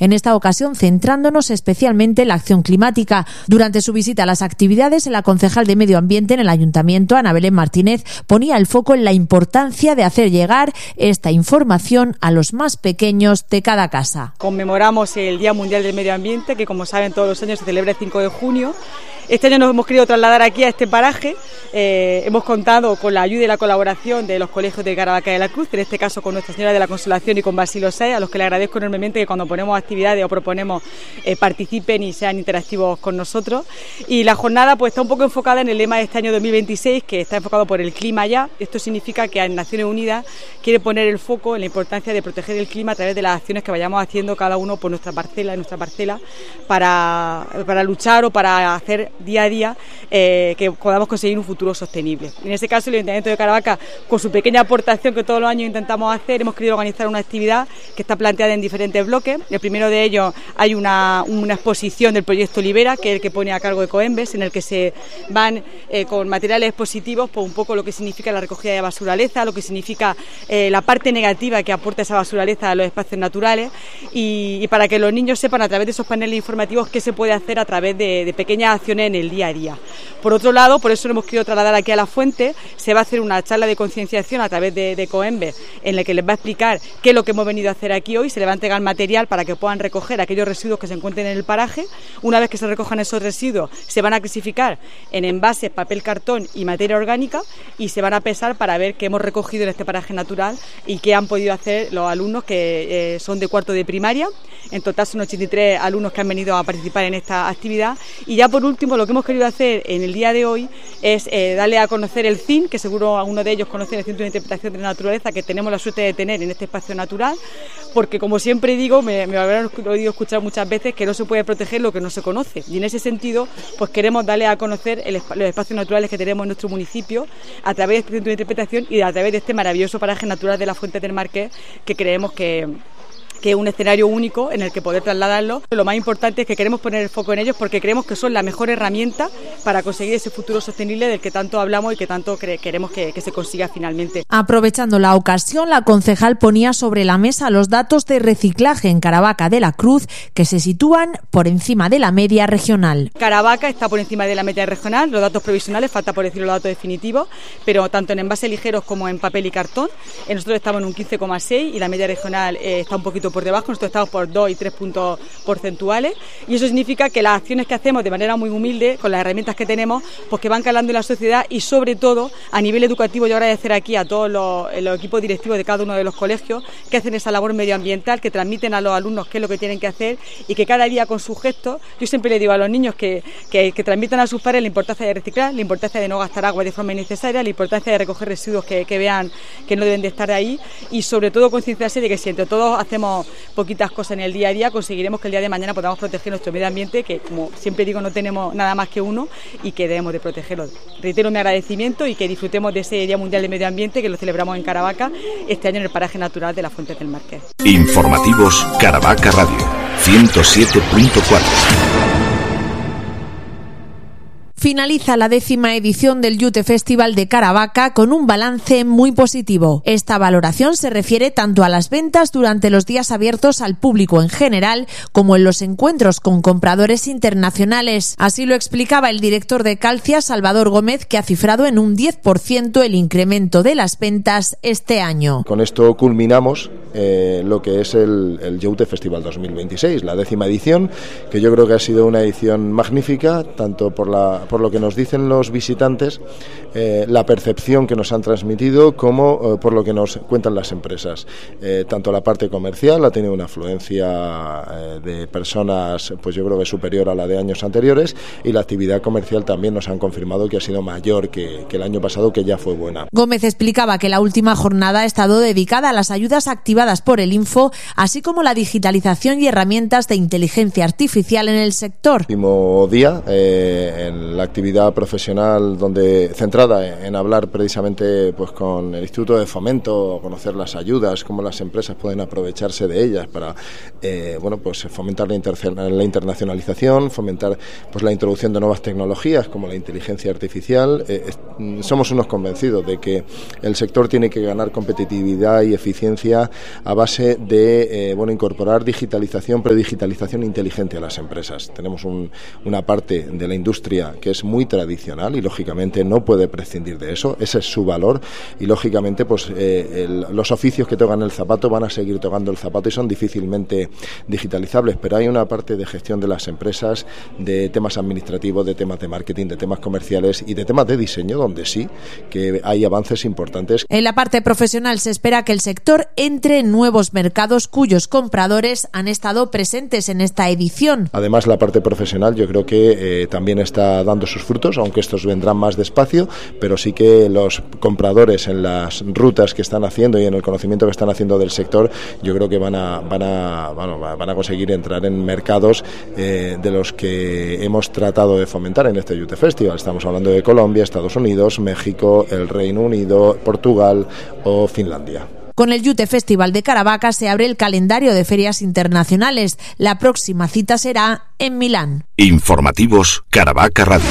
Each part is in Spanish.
en esta ocasión centrándonos especialmente en la acción climática. Durante su visita a las actividades, la concejal de Medio Ambiente en el Ayuntamiento, Ana Belén Martínez, ponía el foco en la importancia de hacer llegar esta información a los más pequeños de cada casa. Conmemoramos el Día Mundial del Medio Ambiente, que como saben todos los años se celebra el 5 de junio. Este año nos hemos querido trasladar aquí a este paraje. Hemos contado con la ayuda y la colaboración de los colegios de Caravaca de la Cruz, en este caso con Nuestra Señora de la Consolación y con Basilio Sáez, a los que le agradezco enormemente que cuando ponemos actividades o proponemos participen y sean interactivos con nosotros. Y la jornada pues está un poco enfocada en el lema de este año 2026, que está enfocado por el clima ya. Esto significa que Naciones Unidas quiere poner el foco en la importancia de proteger el clima a través de las acciones que vayamos haciendo cada uno por nuestra parcela, para luchar o para hacer día a día que podamos conseguir un futuro sostenible. En ese caso, el Ayuntamiento de Caravaca, con su pequeña aportación que todos los años intentamos hacer, hemos querido organizar una actividad que está planteada en diferentes bloques. El primero de ellos hay una exposición del proyecto Libera, que es el que pone a cargo de Coembes, en el que se van con materiales expositivos por un poco lo que significa la recogida de basuraleza, lo que significa la parte negativa que aporta esa basuraleza a los espacios naturales y para que los niños sepan a través de esos paneles informativos qué se puede hacer a través de pequeñas acciones en el día a día. Por otro lado, por eso lo hemos querido trasladar aquí a La Fuente, se va a hacer una charla de concienciación a través de Coembes, en la que les va a explicar qué es lo que hemos venido a hacer aquí hoy. Se les va a entregar material para que puedan recoger aquellos residuos que se encuentren en el paraje. Una vez que se recojan esos residuos, se van a clasificar en envases, papel, cartón y materia orgánica y se van a pesar para ver qué hemos recogido en este paraje natural y qué han podido hacer los alumnos que son de cuarto de primaria. En total son 83 alumnos que han venido a participar en esta actividad. Y ya por último, lo que hemos querido hacer en el día de hoy es darle a conocer el CIN, que seguro algunos de ellos conocen, el Centro de Interpretación de la Naturaleza, que tenemos la suerte de tener en este espacio natural, porque como siempre digo, me habrán oído escuchar muchas veces que no se puede proteger lo que no se conoce. Y en ese sentido, pues queremos darle a conocer los espacios naturales que tenemos en nuestro municipio a través de este Centro de Interpretación y a través de este maravilloso paraje natural de la Fuente del Marqués, que creemos que es un escenario único en el que poder trasladarlo. Lo más importante es que queremos poner el foco en ellos porque creemos que son la mejor herramienta para conseguir ese futuro sostenible del que tanto hablamos y que tanto queremos que se consiga finalmente. Aprovechando la ocasión, la concejal ponía sobre la mesa los datos de reciclaje en Caravaca de la Cruz, que se sitúan por encima de la media regional. Caravaca está por encima de la media regional, los datos provisionales, falta por decir los datos definitivos, pero tanto en envases ligeros como en papel y cartón, nosotros estamos en un 15,6 y la media regional está un poquito por debajo, nosotros estamos por 2 y 3 puntos porcentuales y eso significa que las acciones que hacemos de manera muy humilde, con las herramientas que tenemos, pues que van calando en la sociedad y sobre todo a nivel educativo. Yo agradecer aquí a todos los equipos directivos de cada uno de los colegios que hacen esa labor medioambiental, que transmiten a los alumnos qué es lo que tienen que hacer y que cada día con sus gestos, yo siempre le digo a los niños que transmitan a sus padres la importancia de reciclar, la importancia de no gastar agua de forma innecesaria, la importancia de recoger residuos que vean que no deben de estar ahí y sobre todo concienciarse de que si entre todos hacemos poquitas cosas en el día a día, conseguiremos que el día de mañana podamos proteger nuestro medio ambiente, que como siempre digo no tenemos nada más que uno y que debemos de protegerlo. Reitero mi agradecimiento y que disfrutemos de ese Día Mundial del Medio Ambiente que lo celebramos en Caravaca este año en el paraje natural de la Fuente del Marqués. Informativos Caravaca Radio 107.4. Finaliza la 10ª edición del Youth Festival de Caravaca con un balance muy positivo. Esta valoración se refiere tanto a las ventas durante los días abiertos al público en general como en los encuentros con compradores internacionales. Así lo explicaba el director de Calcia, Salvador Gómez, que ha cifrado en un 10% el incremento de las ventas este año. Con esto culminamos lo que es el Youth Festival 2026, la 10ª edición, que yo creo que ha sido una edición magnífica, tanto por lo que nos dicen los visitantes, la percepción que nos han transmitido, como por lo que nos cuentan las empresas. Tanto la parte comercial ha tenido una afluencia de personas, pues yo creo que superior a la de años anteriores, y la actividad comercial también nos han confirmado que ha sido mayor que el año pasado, que ya fue buena. Gómez explicaba que la última jornada ha estado dedicada a las ayudas activadas por el Info, así como la digitalización y herramientas de inteligencia artificial en el sector. El último día, en la la actividad profesional centrada en hablar precisamente pues con el Instituto de Fomento, conocer las ayudas, cómo las empresas pueden aprovecharse de ellas para pues fomentar la internacionalización, fomentar pues la introducción de nuevas tecnologías como la inteligencia artificial. Somos unos convencidos de que el sector tiene que ganar competitividad y eficiencia a base de incorporar digitalización, pero digitalización inteligente a las empresas. Tenemos una parte de la industria que es muy tradicional y lógicamente no puede prescindir de eso. Ese es su valor y lógicamente pues los oficios que tocan el zapato van a seguir tocando el zapato y son difícilmente digitalizables, pero hay una parte de gestión de las empresas, de temas administrativos, de temas de marketing, de temas comerciales y de temas de diseño, donde sí que hay avances importantes. En la parte profesional se espera que el sector entre en nuevos mercados cuyos compradores han estado presentes en esta edición. Además, la parte profesional yo creo que también está dando sus frutos, aunque estos vendrán más despacio, pero sí que los compradores en las rutas que están haciendo y en el conocimiento que están haciendo del sector, yo creo que van a conseguir entrar en mercados de los que hemos tratado de fomentar en este Youth Festival. Estamos hablando de Colombia, Estados Unidos, México, el Reino Unido, Portugal o Finlandia. Con el Youth Festival de Caravaca se abre el calendario de ferias internacionales. La próxima cita será en Milán. Informativos Caravaca Radio.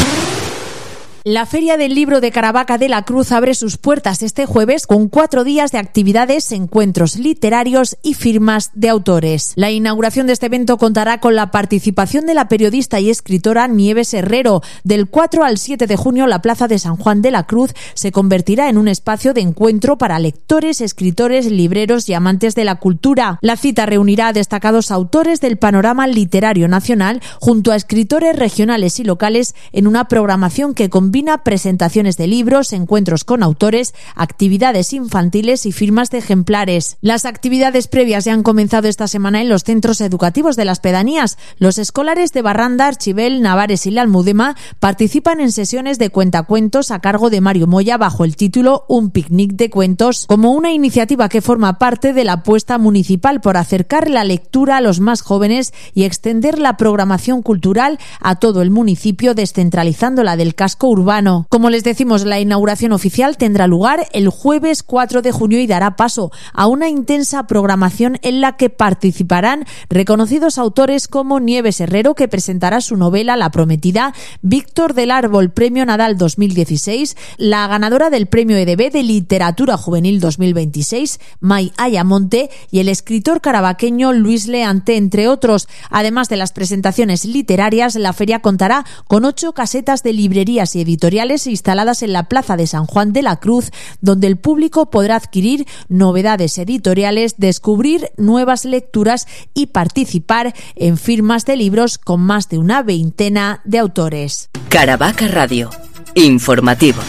La Feria del Libro de Caravaca de la Cruz abre sus puertas este jueves con 4 días de actividades, encuentros literarios y firmas de autores. La inauguración de este evento contará con la participación de la periodista y escritora Nieves Herrero. Del 4 al 7 de junio, la Plaza de San Juan de la Cruz se convertirá en un espacio de encuentro para lectores, escritores, libreros y amantes de la cultura. La cita reunirá a destacados autores del panorama literario nacional junto a escritores regionales y locales en una programación que combina presentaciones de libros, encuentros con autores, actividades infantiles y firmas de ejemplares. Las actividades previas ya han comenzado esta semana en los centros educativos de las pedanías. Los escolares de Barranda, Archibel, Navares y La Almudena participan en sesiones de cuentacuentos a cargo de Mario Moya bajo el título Un picnic de cuentos, como una iniciativa que forma parte de la apuesta municipal por acercar la lectura a los más jóvenes y extender la programación cultural a todo el municipio, descentralizándola del casco urbano. Como les decimos, la inauguración oficial tendrá lugar el jueves 4 de junio y dará paso a una intensa programación en la que participarán reconocidos autores como Nieves Herrero, que presentará su novela La Prometida, Víctor del Árbol, Premio Nadal 2016, la ganadora del Premio EDB de Literatura Juvenil 2026, May Ayamonte, y el escritor caravaqueño Luis Leante, entre otros. Además de las presentaciones literarias, la feria contará con 8 casetas de librerías y editoriales instaladas en la Plaza de San Juan de la Cruz, donde el público podrá adquirir novedades editoriales, descubrir nuevas lecturas y participar en firmas de libros con más de una veintena de autores. Caravaca Radio. Informativos.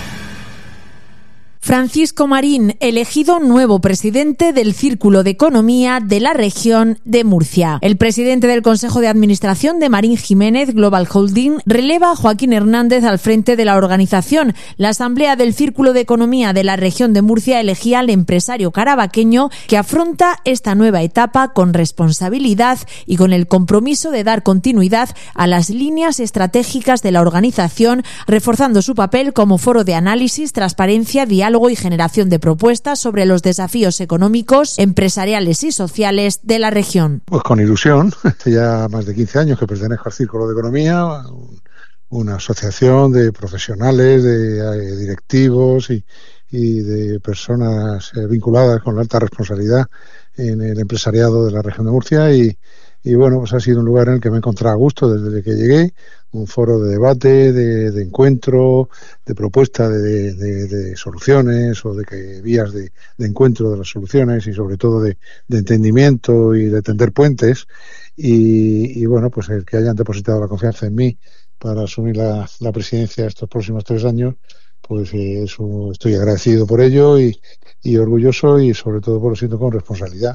Francisco Marín, elegido nuevo presidente del Círculo de Economía de la región de Murcia. El presidente del Consejo de Administración de Marín Jiménez Global Holding releva a Joaquín Hernández al frente de la organización. La Asamblea del Círculo de Economía de la región de Murcia elegía al empresario caravaqueño que afronta esta nueva etapa con responsabilidad y con el compromiso de dar continuidad a las líneas estratégicas de la organización, reforzando su papel como foro de análisis, transparencia, diálogo y generación de propuestas sobre los desafíos económicos, empresariales y sociales de la región. Pues con ilusión, hace ya más de 15 años que pertenezco al Círculo de Economía, una asociación de profesionales, de directivos y de personas vinculadas con la alta responsabilidad en el empresariado de la región de Murcia y bueno, pues ha sido un lugar en el que me he encontrado a gusto desde que llegué, un foro de debate, de encuentro, de propuesta de soluciones o de vías de encuentro de las soluciones y sobre todo de entendimiento y de tender puentes y bueno, pues el que hayan depositado la confianza en mí para asumir la presidencia estos próximos 3 años, pues eso, estoy agradecido por ello y orgulloso y sobre todo por lo siento con responsabilidad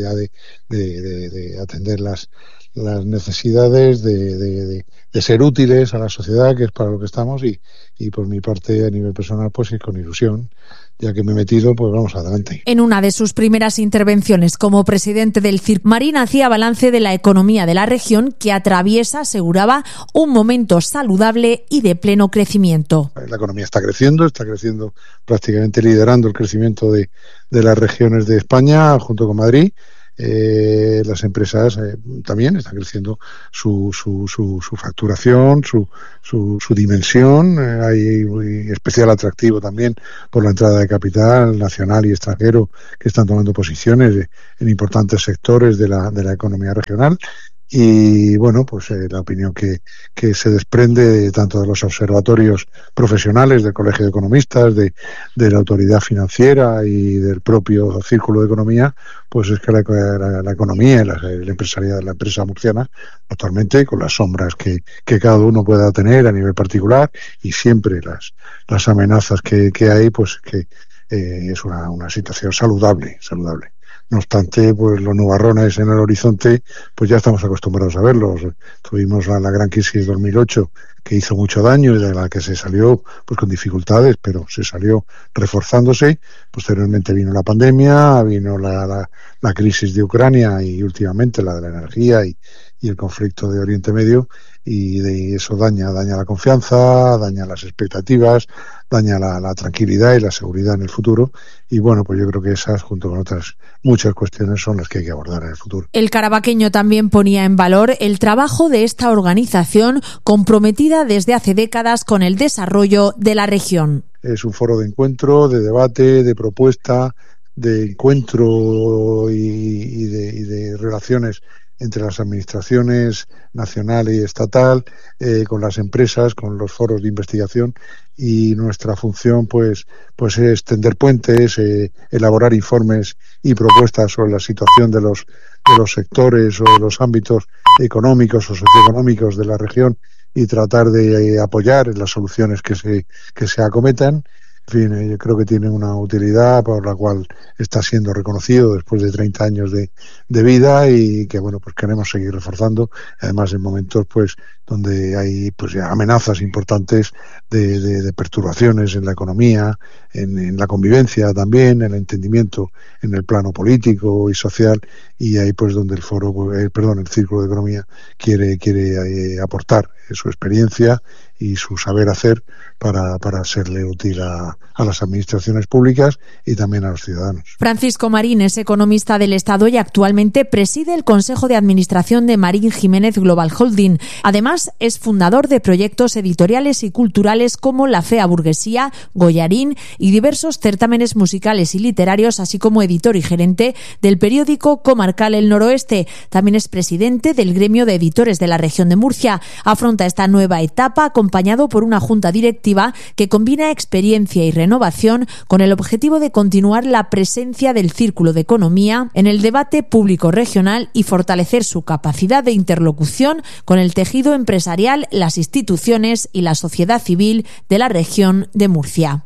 de atender las necesidades de ser útiles a la sociedad, que es para lo que estamos y por mi parte a nivel personal pues con ilusión ya que me he metido, pues vamos adelante. En una de sus primeras intervenciones como presidente del CIRC, Marín hacía balance de la economía de la región, que atraviesa, aseguraba, un momento saludable y de pleno crecimiento. La economía está creciendo prácticamente liderando el crecimiento de las regiones de España junto con Madrid. Las empresas también están creciendo su facturación, su dimensión. Hay especial atractivo también por la entrada de capital nacional y extranjero que están tomando posiciones en importantes sectores de la economía regional. Y bueno, pues la opinión que se desprende tanto de los observatorios profesionales del Colegio de Economistas, de la Autoridad Financiera y del propio Círculo de Economía, pues es que la economía, la empresarial, la empresa murciana, actualmente con las sombras que cada uno pueda tener a nivel particular y siempre las amenazas que hay, pues que es una situación saludable. No obstante, pues los nubarrones en el horizonte, pues ya estamos acostumbrados a verlos. Tuvimos la gran crisis de 2008, que hizo mucho daño y de la que se salió pues con dificultades, pero se salió reforzándose. Posteriormente vino la pandemia, vino la crisis de Ucrania y últimamente la de la energía y el conflicto de Oriente Medio, y de eso daña la confianza, daña las expectativas, daña la tranquilidad y la seguridad en el futuro. Y bueno, pues yo creo que esas, junto con otras muchas cuestiones, son las que hay que abordar en el futuro. El carabaqueño también ponía en valor el trabajo de esta organización, comprometida desde hace décadas con el desarrollo de la región. Es un foro de encuentro, de debate, de propuesta, de encuentro y de relaciones entre las administraciones nacional y estatal, con las empresas, con los foros de investigación, y nuestra función pues es tender puentes, elaborar informes y propuestas sobre la situación de los sectores o de los ámbitos económicos o socioeconómicos de la región y tratar de apoyar en las soluciones que se acometan. En fin, yo creo que tiene una utilidad por la cual está siendo reconocido después de 30 años de vida, y que bueno, pues queremos seguir reforzando, además en momentos pues donde hay pues ya amenazas importantes de perturbaciones en la economía, en la convivencia también, en el entendimiento en el plano político y social, y ahí pues donde el Círculo de Economía quiere aportar su experiencia y su saber hacer para serle útil a las administraciones públicas y también a los ciudadanos. Francisco Marín es economista del Estado y actualmente preside el Consejo de Administración de Marín Jiménez Global Holding. Además, es fundador de proyectos editoriales y culturales como La Fea Burguesía, Goyarín y diversos certámenes musicales y literarios, así como editor y gerente del periódico comarcal El Noroeste. También es presidente del Gremio de Editores de la región de Murcia. Afronta esta nueva etapa acompañado por una junta directiva que combina experiencia y renovación con el objetivo de continuar la presencia del Círculo de Economía en el debate público regional y fortalecer su capacidad de interlocución con el tejido empresarial, las instituciones y la sociedad civil de la región de Murcia.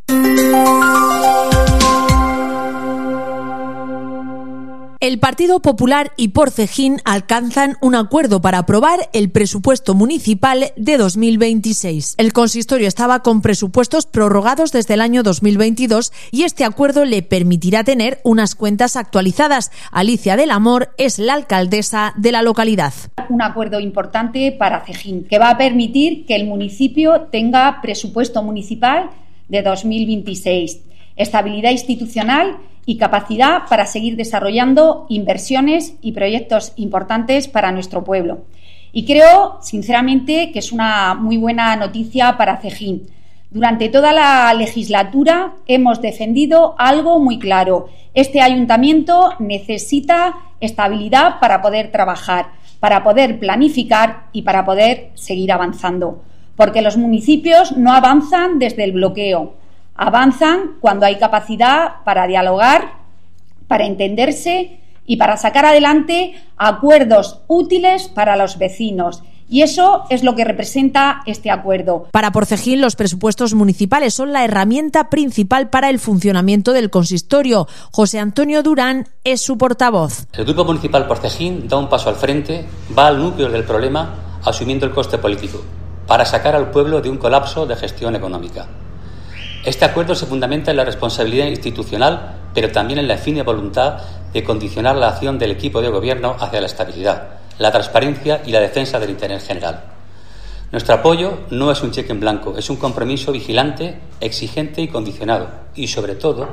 El Partido Popular y Porcejín alcanzan un acuerdo para aprobar el presupuesto municipal de 2026. El consistorio estaba con presupuestos prorrogados desde el año 2022 y este acuerdo le permitirá tener unas cuentas actualizadas. Alicia del Amor es la alcaldesa de la localidad. Un acuerdo importante para Cejín que va a permitir que el municipio tenga presupuesto municipal de 2026, estabilidad institucional y capacidad para seguir desarrollando inversiones y proyectos importantes para nuestro pueblo. Y creo, sinceramente, que es una muy buena noticia para Cejín. Durante toda la legislatura hemos defendido algo muy claro. Este ayuntamiento necesita estabilidad para poder trabajar, para poder planificar y para poder seguir avanzando. Porque los municipios no avanzan desde el bloqueo. Avanzan cuando hay capacidad para dialogar, para entenderse y para sacar adelante acuerdos útiles para los vecinos. Y eso es lo que representa este acuerdo. Para Porcejín, los presupuestos municipales son la herramienta principal para el funcionamiento del consistorio. José Antonio Durán es su portavoz. El Grupo Municipal Porcejín da un paso al frente, va al núcleo del problema, asumiendo el coste político, para sacar al pueblo de un colapso de gestión económica. Este acuerdo se fundamenta en la responsabilidad institucional, pero también en la firme voluntad de condicionar la acción del equipo de gobierno hacia la estabilidad, la transparencia y la defensa del interés general. Nuestro apoyo no es un cheque en blanco, es un compromiso vigilante, exigente y condicionado. Y sobre todo,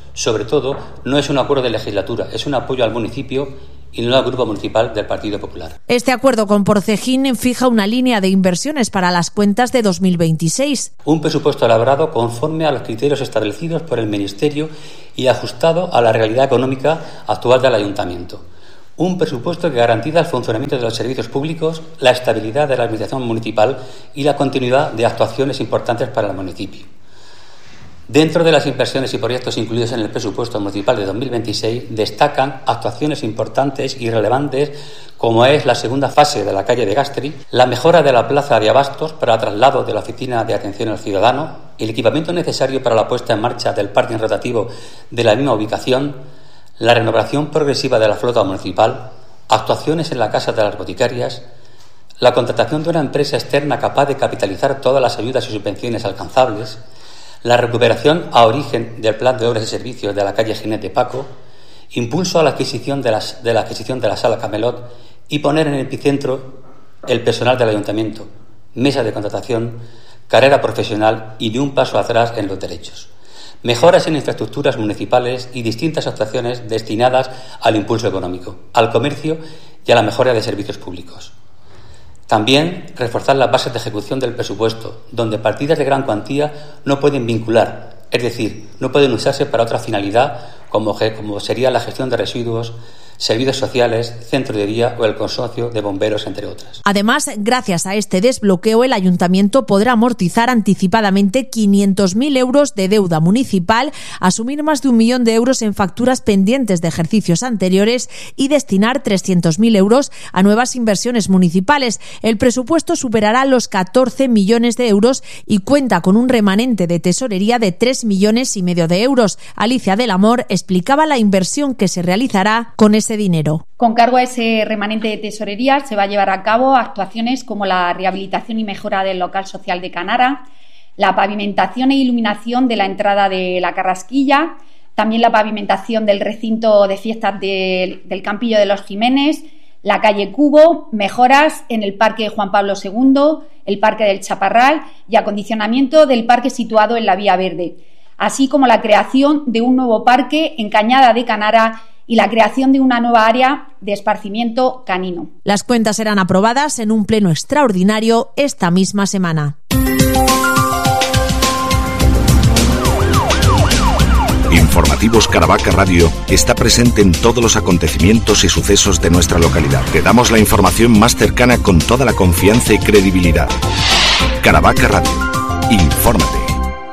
no es un acuerdo de legislatura, es un apoyo al municipio y no al Grupo Municipal del Partido Popular. Este acuerdo con Porcejín fija una línea de inversiones para las cuentas de 2026. Un presupuesto elaborado conforme a los criterios establecidos por el Ministerio y ajustado a la realidad económica actual del Ayuntamiento. Un presupuesto que garantiza el funcionamiento de los servicios públicos, la estabilidad de la administración municipal y la continuidad de actuaciones importantes para el municipio. Dentro de las inversiones y proyectos incluidos en el presupuesto municipal de 2026 destacan actuaciones importantes y relevantes como es la segunda fase de la calle de Gastri, la mejora de la plaza de abastos para el traslado de la oficina de atención al ciudadano, el equipamiento necesario para la puesta en marcha del parking rotativo de la misma ubicación, la renovación progresiva de la flota municipal, actuaciones en la Casa de las Boticarias, la contratación de una empresa externa capaz de capitalizar todas las ayudas y subvenciones alcanzables, la recuperación a origen del plan de obras y servicios de la calle Ginés de Paco, impulso a la adquisición de la sala Camelot y poner en el epicentro el personal del ayuntamiento, mesa de contratación, carrera profesional y de un paso atrás en los derechos. Mejoras en infraestructuras municipales y distintas actuaciones destinadas al impulso económico, al comercio y a la mejora de servicios públicos. También reforzar las bases de ejecución del presupuesto, donde partidas de gran cuantía no pueden vincular, es decir, no pueden usarse para otra finalidad como sería la gestión de residuos, servicios sociales, centro de día o el consorcio de bomberos, entre otras. Además, gracias a este desbloqueo, el ayuntamiento podrá amortizar anticipadamente 500.000 euros de deuda municipal, asumir más de 1 millón de euros en facturas pendientes de ejercicios anteriores y destinar 300.000 euros a nuevas inversiones municipales. El presupuesto superará los 14 millones de euros y cuenta con un remanente de tesorería de 3,5 millones de euros. Alicia del Amor explicaba la inversión que se realizará con ese dinero. Con cargo a ese remanente de tesorería se va a llevar a cabo actuaciones como la rehabilitación y mejora del local social de Canara, la pavimentación e iluminación de la entrada de la Carrasquilla, también la pavimentación del recinto de fiestas del Campillo de los Jiménez, la calle Cubo, mejoras en el Parque Juan Pablo II, el Parque del Chaparral y acondicionamiento del parque situado en la Vía Verde, así como la creación de un nuevo parque en Cañada de Canara y la creación de una nueva área de esparcimiento canino. Las cuentas serán aprobadas en un pleno extraordinario esta misma semana. Informativos Caravaca Radio está presente en todos los acontecimientos y sucesos de nuestra localidad. Te damos la información más cercana con toda la confianza y credibilidad. Caravaca Radio. Infórmate.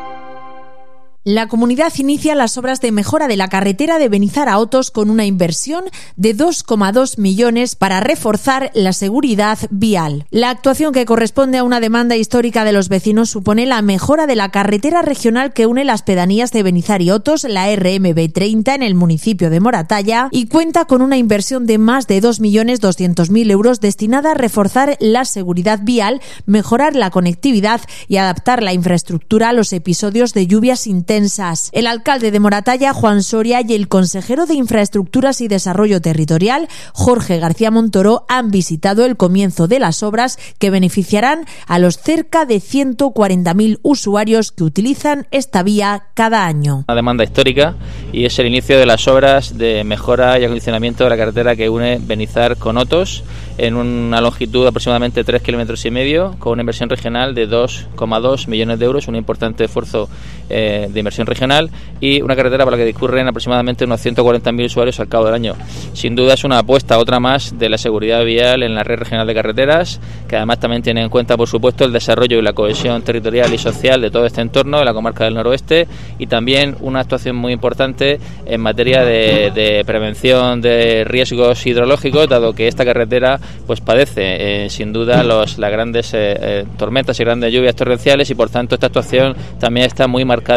La comunidad inicia las obras de mejora de la carretera de Benizar a Otos con una inversión de 2,2 millones para reforzar la seguridad vial. La actuación, que corresponde a una demanda histórica de los vecinos, supone la mejora de la carretera regional que une las pedanías de Benizar y Otos, la RMB30, en el municipio de Moratalla, y cuenta con una inversión de más de 2.200.000 euros destinada a reforzar la seguridad vial, mejorar la conectividad y adaptar la infraestructura a los episodios de lluvias intensas. El alcalde de Moratalla, Juan Soria, y el consejero de Infraestructuras y Desarrollo Territorial, Jorge García Montoro, han visitado el comienzo de las obras que beneficiarán a los cerca de 140.000 usuarios que utilizan esta vía cada año. Una demanda histórica y es el inicio de las obras de mejora y acondicionamiento de la carretera que une Benizar con Otos en una longitud de aproximadamente 3,5 kilómetros, con una inversión regional de 2,2 millones de euros, un importante esfuerzo de inversión regional, y una carretera para la que discurren aproximadamente unos 140.000 usuarios al cabo del año. Sin duda es una apuesta, otra más, de la seguridad vial en la red regional de carreteras, que además también tiene en cuenta, por supuesto, el desarrollo y la cohesión territorial y social de todo este entorno, de la comarca del noroeste, y también una actuación muy importante en materia de prevención de riesgos hidrológicos, dado que esta carretera pues padece sin duda las grandes tormentas y grandes lluvias torrenciales, y por tanto esta actuación también está muy marcada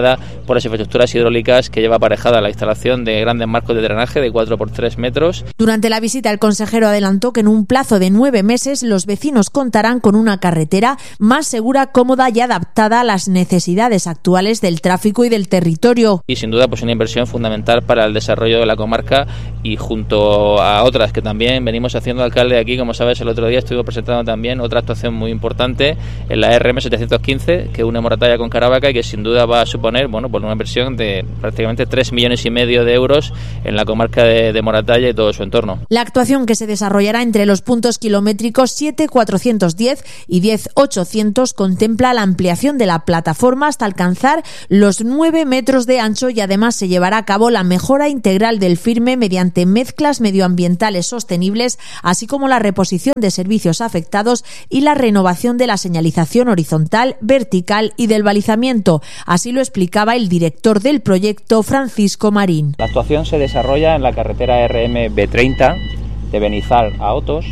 por las infraestructuras hidráulicas que lleva aparejada la instalación de grandes marcos de drenaje de 4 por 3 metros. Durante la visita, el consejero adelantó que en un plazo de 9 meses los vecinos contarán con una carretera más segura, cómoda y adaptada a las necesidades actuales del tráfico y del territorio. Y sin duda pues una inversión fundamental para el desarrollo de la comarca, y junto a otras que también venimos haciendo, alcalde, aquí, como sabes, el otro día estuvimos presentando también otra actuación muy importante en la RM 715 que une Moratalla con Caravaca y que sin duda va a suponer pues una inversión de prácticamente 3,5 millones de euros en la comarca de Moratalla y todo su entorno. La actuación, que se desarrollará entre los puntos kilométricos 7.410 y 10.800, contempla la ampliación de la plataforma hasta alcanzar los 9 metros de ancho, y además se llevará a cabo la mejora integral del firme mediante mezclas medioambientales sostenibles, así como la reposición de servicios afectados y la renovación de la señalización horizontal, vertical y del balizamiento. Así lo explicaba el director del proyecto, Francisco Marín. La actuación se desarrolla en la carretera RM B30 de Benizar a Otos.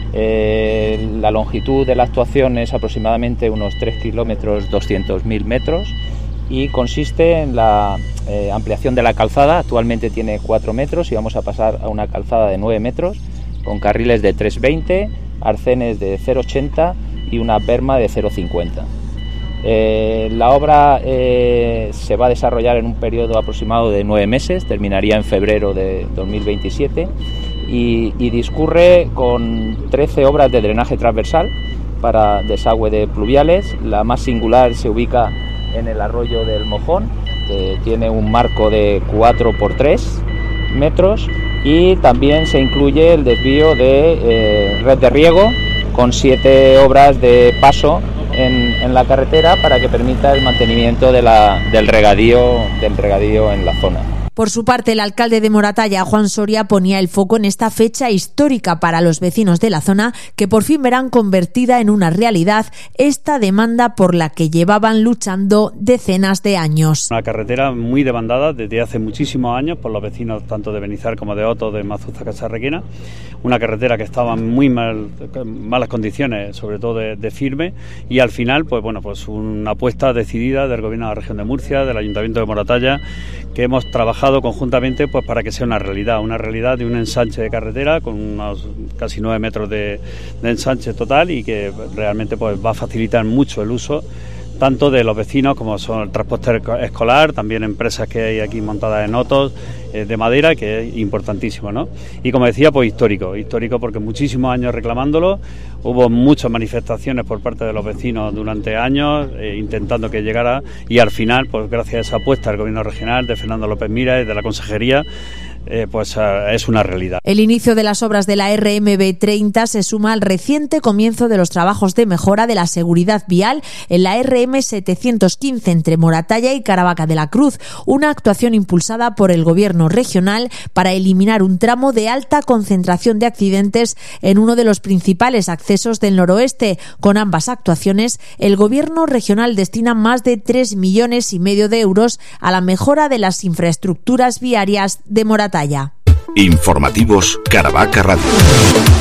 La longitud de la actuación es aproximadamente unos 3 kilómetros 200.000 metros y consiste en la ampliación de la calzada. Actualmente tiene 4 metros y vamos a pasar a una calzada de 9 metros con carriles de 3,20, arcenes de 0,80 y una berma de 0,50. La obra se va a desarrollar en un periodo aproximado de 9 meses, terminaría en febrero de 2027 y discurre con 13 obras de drenaje transversal para desagüe de pluviales. La más singular se ubica en el arroyo del Mojón, que tiene un marco de 4 por 3 metros, y también se incluye el desvío de red de riego con 7 obras de paso en la carretera para que permita el mantenimiento del regadío en la zona. Por su parte, el alcalde de Moratalla, Juan Soria, ponía el foco en esta fecha histórica para los vecinos de la zona, que por fin verán convertida en una realidad esta demanda por la que llevaban luchando decenas de años. Una carretera muy demandada desde hace muchísimos años por los vecinos tanto de Benizar como de Otos, de Mazuza, Casarrequina. Una carretera que estaba en muy malas condiciones, sobre todo de firme, y al final pues una apuesta decidida del Gobierno de la Región de Murcia, del Ayuntamiento de Moratalla, que hemos trabajado conjuntamente pues para que sea una realidad de un ensanche de carretera con unos casi 9 metros de ensanche total, y que realmente pues va a facilitar mucho el uso tanto de los vecinos como son el transporte escolar, también empresas que hay aquí montadas en Otos de madera, que es importantísimo, ¿no? Y como decía, pues histórico porque muchísimos años reclamándolo, hubo muchas manifestaciones por parte de los vecinos durante años intentando que llegara, y al final, pues gracias a esa apuesta del Gobierno regional de Fernando López Mira y de la Consejería, pues es una realidad. El inicio de las obras de la RMB30 se suma al reciente comienzo de los trabajos de mejora de la seguridad vial en la RM715 entre Moratalla y Caravaca de la Cruz, una actuación impulsada por el Gobierno regional para eliminar un tramo de alta concentración de accidentes en uno de los principales accesos del noroeste. Con ambas actuaciones, el Gobierno regional destina más de 3,5 millones de euros a la mejora de las infraestructuras viarias de Moratalla. Informativos Caravaca Radio.